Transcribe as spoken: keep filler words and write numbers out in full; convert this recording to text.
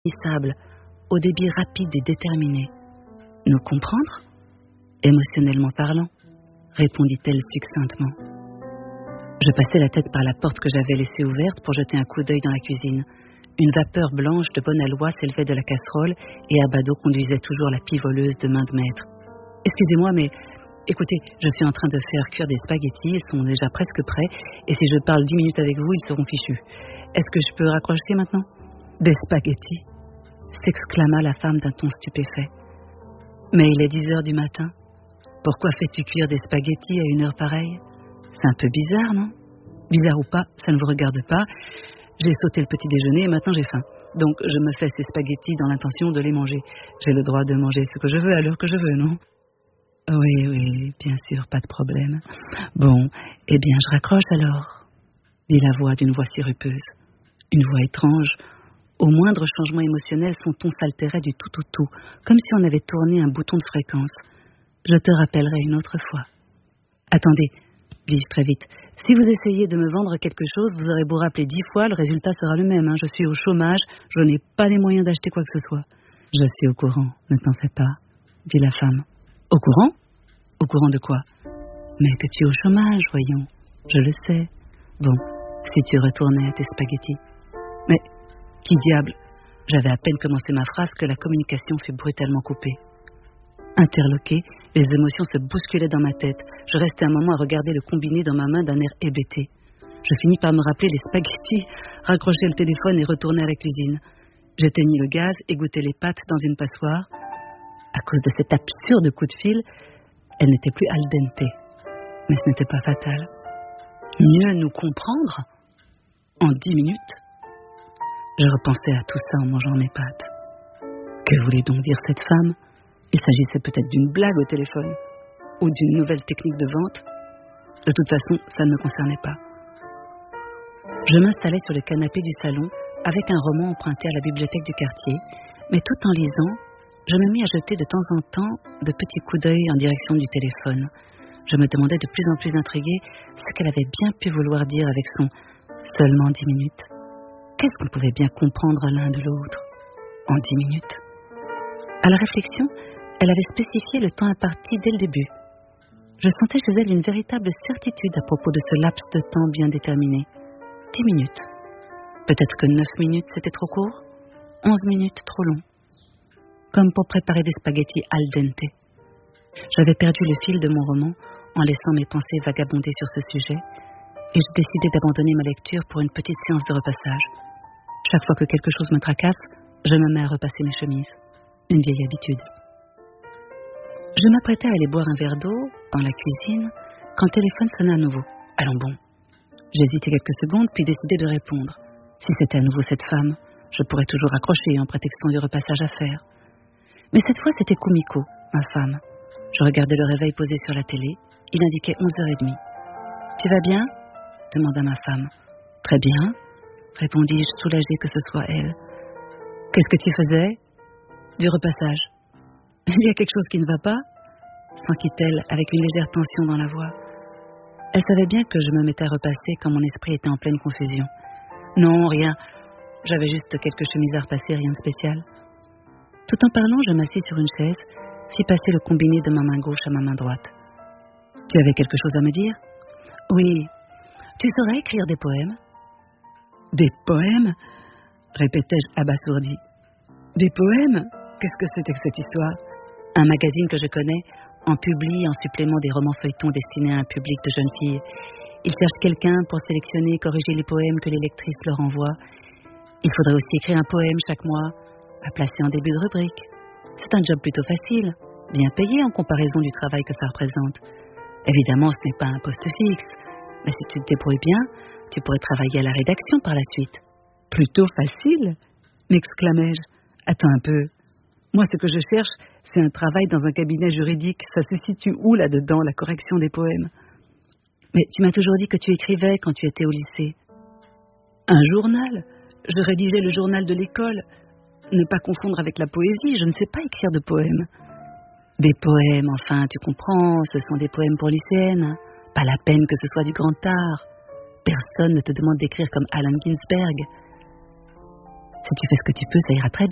sable, au débit rapide et déterminé. Nous comprendre? Émotionnellement parlant, répondit-elle succinctement. Je passai la tête par la porte que j'avais laissée ouverte pour jeter un coup d'œil dans la cuisine. Une vapeur blanche de bonne aloi s'élevait de la casserole et Abado conduisait toujours la pie voleuse de main de maître. Excusez-moi, mais écoutez, je suis en train de faire cuire des spaghettis, ils sont déjà presque prêts, et si je parle dix minutes avec vous, ils seront fichus. Est-ce que je peux raccrocher maintenant? Des spaghettis? S'exclama la femme d'un ton stupéfait. Mais il est dix heures du matin. Pourquoi fais-tu cuire des spaghettis à une heure pareille? C'est un peu bizarre, non? Bizarre ou pas, ça ne vous regarde pas. J'ai sauté le petit déjeuner et maintenant j'ai faim. Donc je me fais ces spaghettis dans l'intention de les manger. J'ai le droit de manger ce que je veux à l'heure que je veux, non? Oui, oui, bien sûr, pas de problème. Bon, eh bien je raccroche alors, dit la voix d'une voix sirupeuse. Une voix étrange. Au moindre changement émotionnel, son ton s'altérait du tout au tout, comme si on avait tourné un bouton de fréquence. Je te rappellerai une autre fois. Attendez, dis-je très vite. Si vous essayez de me vendre quelque chose, vous aurez beau rappeler dix fois, le résultat sera le même. Hein. Je suis au chômage, je n'ai pas les moyens d'acheter quoi que ce soit. Je suis au courant, ne t'en fais pas, dit la femme. Au courant? Au courant de quoi? Mais que tu es au chômage, voyons. Je le sais. Bon, si tu retournais à tes spaghettis. Mais, qui diable? J'avais à peine commencé ma phrase que la communication fut brutalement coupée. Interloqué, les émotions se bousculaient dans ma tête. Je restais un moment à regarder le combiné dans ma main d'un air hébété. Je finis par me rappeler les spaghettis, raccrocher le téléphone et retourner à la cuisine. J'éteignis le gaz, égouttai les pâtes dans une passoire. À cause de cet absurde coup de fil, elle n'était plus al dente. Mais ce n'était pas fatal. Mieux nous comprendre? En dix minutes? Je repensais à tout ça en mangeant mes pâtes. Que voulait donc dire cette femme? Il s'agissait peut-être d'une blague au téléphone, ou d'une nouvelle technique de vente. De toute façon, ça ne me concernait pas. Je m'installai sur le canapé du salon avec un roman emprunté à la bibliothèque du quartier, mais tout en lisant, je me mis à jeter de temps en temps de petits coups d'œil en direction du téléphone. Je me demandais de plus en plus intriguée ce qu'elle avait bien pu vouloir dire avec son « seulement dix minutes ». Qu'est-ce qu'on pouvait bien comprendre l'un de l'autre en dix minutes? À la réflexion, elle avait spécifié le temps imparti dès le début. Je sentais chez elle une véritable certitude à propos de ce laps de temps bien déterminé. Dix minutes. Peut-être que neuf minutes c'était trop court, onze minutes trop long. Comme pour préparer des spaghettis al dente. J'avais perdu le fil de mon roman en laissant mes pensées vagabonder sur ce sujet, et je décidai d'abandonner ma lecture pour une petite séance de repassage. Chaque fois que quelque chose me tracasse, je me mets à repasser mes chemises. Une vieille habitude. Je m'apprêtais à aller boire un verre d'eau dans la cuisine quand le téléphone sonna à nouveau. Allons bon. J'hésitai quelques secondes puis décidai de répondre. Si c'était à nouveau cette femme, je pourrais toujours accrocher en prétextant du repassage à faire. Mais cette fois c'était Kumiko, ma femme. Je regardais le réveil posé sur la télé. Il indiquait onze heures trente. Tu vas bien? Demanda ma femme. Très bien, répondis-je, soulagée que ce soit elle. Qu'est-ce que tu faisais? Du repassage. Il y a quelque chose qui ne va pas? S'enquit-elle avec une légère tension dans la voix. Elle savait bien que je me mettais à repasser quand mon esprit était en pleine confusion. Non, rien. J'avais juste quelques chemises à repasser, rien de spécial. Tout en parlant, je m'assis sur une chaise, fis passer le combiné de ma main gauche à ma main droite. Tu avais quelque chose à me dire? Oui. Tu saurais écrire des poèmes? Des poèmes? Répétai-je abasourdi. Des poèmes? Qu'est-ce que c'était que cette histoire? Un magazine que je connais en publie en supplément des romans feuilletons destinés à un public de jeunes filles. Ils cherchent quelqu'un pour sélectionner et corriger les poèmes que les lectrices leur envoient. Il faudrait aussi écrire un poème chaque mois, à placer en début de rubrique. C'est un job plutôt facile, bien payé en comparaison du travail que ça représente. Évidemment, ce n'est pas un poste fixe, mais si tu te débrouilles bien, tu pourrais travailler à la rédaction par la suite. Plutôt facile? M'exclamai-je. Attends un peu. Moi, ce que je cherche, c'est un travail dans un cabinet juridique. Ça se situe où, là-dedans, la correction des poèmes? Mais tu m'as toujours dit que tu écrivais quand tu étais au lycée. Un journal? Je rédigeais le journal de l'école. Ne pas confondre avec la poésie, je ne sais pas écrire de poèmes. Des poèmes, enfin, tu comprends, ce sont des poèmes pour lycéennes. Pas la peine que ce soit du grand art. Personne ne te demande d'écrire comme Allen Ginsberg. Si tu fais ce que tu peux, ça ira très bien.